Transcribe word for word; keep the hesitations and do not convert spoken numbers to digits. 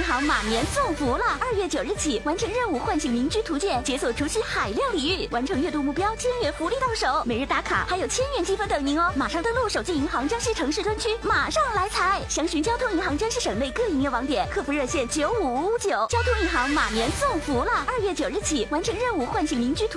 行马年送福了！二月九日起，完成任务唤醒邻居图鉴，解锁除夕海量礼遇，完成月度目标，千元福利到手，每日打卡还有千元积分等您哦！马上登录手机银行江西城市专区，马上来财！详询交通银行江西省内各营业网点，客服热线九五五五九。交通银行马年送福了！二月九日起，完成任务唤醒邻居图。